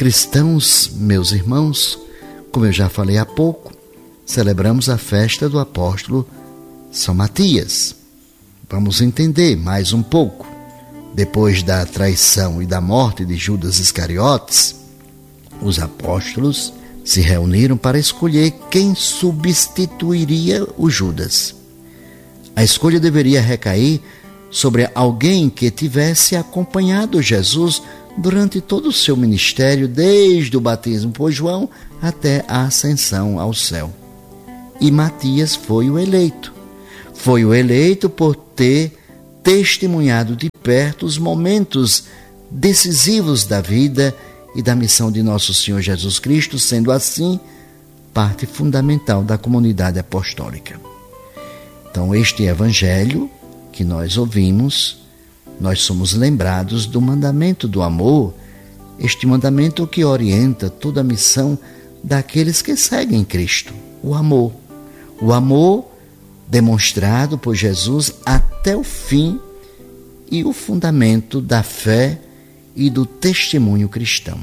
cristãos, meus irmãos, como eu já falei há pouco, celebramos a festa do apóstolo São Matias. Vamos entender mais um pouco. Depois da traição e da morte de Judas Iscariotes, os apóstolos se reuniram para escolher quem substituiria o Judas. A escolha deveria recair sobre alguém que tivesse acompanhado Jesus durante todo o seu ministério, desde o batismo por João até a ascensão ao céu. E Matias foi o eleito. Foi o eleito por ter testemunhado de perto os momentos decisivos da vida e da missão de nosso Senhor Jesus Cristo, sendo assim parte fundamental da comunidade apostólica. Então, este evangelho que nós ouvimos, nós somos lembrados do mandamento do amor, este mandamento que orienta toda a missão daqueles que seguem Cristo, o amor. O amor demonstrado por Jesus até o fim e o fundamento da fé e do testemunho cristão.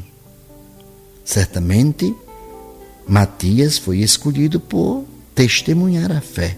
Certamente, Matias foi escolhido por testemunhar a fé.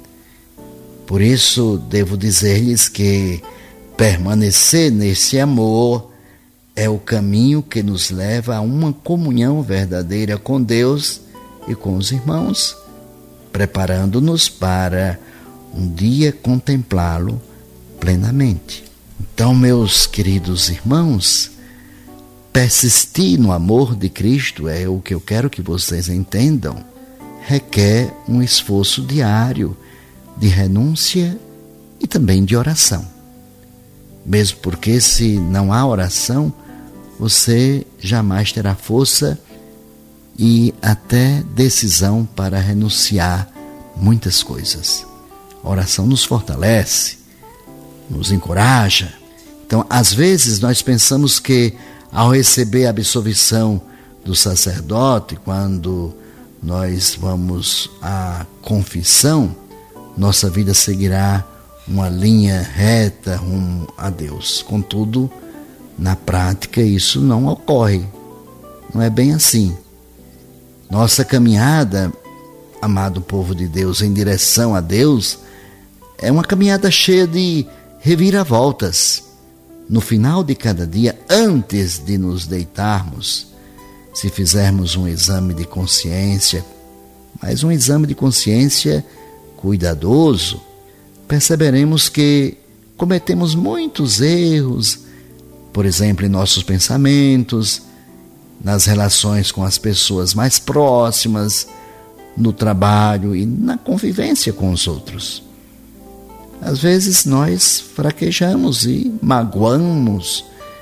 Por isso, devo dizer-lhes que permanecer nesse amor é o caminho que nos leva a uma comunhão verdadeira com Deus e com os irmãos, preparando-nos para um dia contemplá-lo plenamente. Então, meus queridos irmãos, persistir no amor de Cristo, é o que eu quero que vocês entendam, requer um esforço diário de renúncia e também de oração. Mesmo porque se não há oração, você jamais terá força e até decisão para renunciar muitas coisas. A oração nos fortalece, nos encoraja. Então, às vezes, nós pensamos que ao receber a absolvição do sacerdote, quando nós vamos à confissão, nossa vida seguirá uma linha reta rumo a Deus. Contudo, na prática, isso não ocorre. Não é bem assim. Nossa caminhada, amado povo de Deus, em direção a Deus, é uma caminhada cheia de reviravoltas. No final de cada dia, antes de nos deitarmos, se fizermos um exame de consciência, mas um exame de consciência cuidadoso, perceberemos que cometemos muitos erros, por exemplo, em nossos pensamentos, nas relações com as pessoas mais próximas, no trabalho e na convivência com os outros. Às vezes nós fraquejamos e magoamos,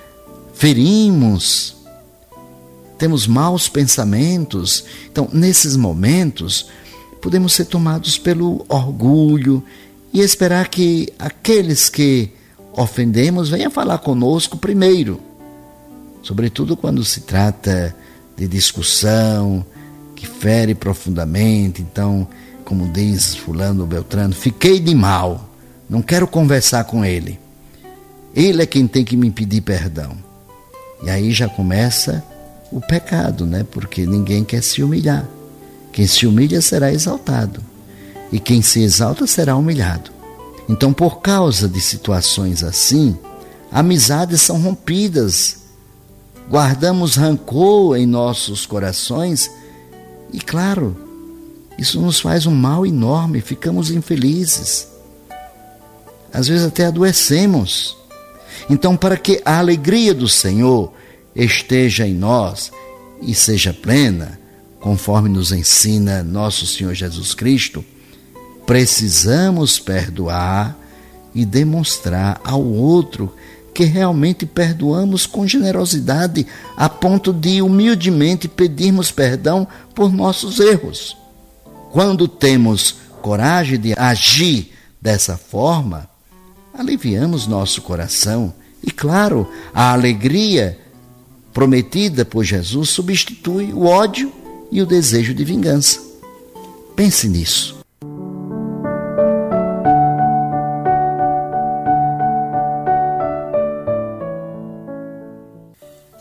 ferimos, temos maus pensamentos. Então, nesses momentos, podemos ser tomados pelo orgulho e esperar que aqueles que ofendemos venham falar conosco primeiro. Sobretudo quando se trata de discussão que fere profundamente. Então, como diz fulano ou beltrano, fiquei de mal, não quero conversar com ele. Ele é quem tem que me pedir perdão. E aí já começa o pecado, né? Porque ninguém quer se humilhar. Quem se humilha será exaltado, e quem se exalta será humilhado. Então, por causa de situações assim, amizades são rompidas, guardamos rancor em nossos corações e, claro, isso nos faz um mal enorme, ficamos infelizes. Às vezes até adoecemos. Então, para que a alegria do Senhor esteja em nós e seja plena, conforme nos ensina nosso Senhor Jesus Cristo, precisamos perdoar e demonstrar ao outro que realmente perdoamos com generosidade, a ponto de humildemente pedirmos perdão por nossos erros. Quando temos coragem de agir dessa forma, aliviamos nosso coração e, claro, a alegria prometida por Jesus substitui o ódio e o desejo de vingança. Pense nisso.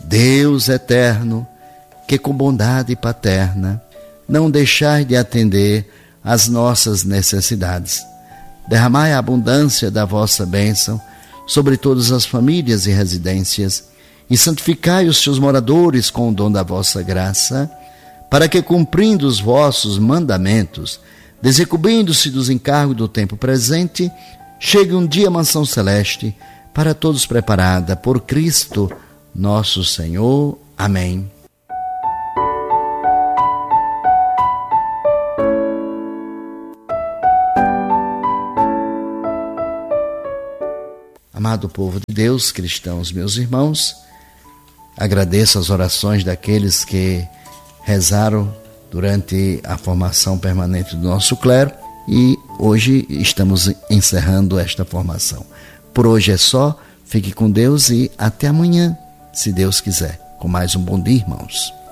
Deus eterno, que com bondade paterna não deixai de atender às nossas necessidades. Derramai a abundância da vossa bênção sobre todas as famílias e residências e santificai os seus moradores com o dom da vossa graça, para que, cumprindo os vossos mandamentos, desencobrindo-se dos encargos do tempo presente, chegue um dia a mansão celeste, para todos preparada por Cristo nosso Senhor. Amém. Amado povo de Deus, cristãos, meus irmãos, agradeço as orações daqueles que rezaram durante a formação permanente do nosso clero e hoje estamos encerrando esta formação. Por hoje é só, fique com Deus e até amanhã, se Deus quiser, com mais um Bom Dia, irmãos.